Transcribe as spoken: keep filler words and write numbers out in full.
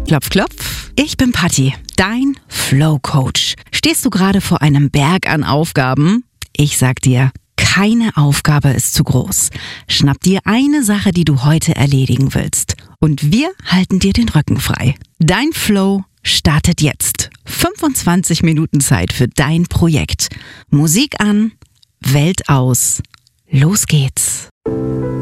Klopf, klopf. Ich bin Patti, dein Flow-Coach. Stehst du gerade vor einem Berg an Aufgaben? Ich sag dir, keine Aufgabe ist zu groß. Schnapp dir eine Sache, die du heute erledigen willst. Und wir halten dir den Rücken frei. Dein Flow startet jetzt. fünfundzwanzig Minuten Zeit für dein Projekt. Musik an, Welt aus. Los geht's.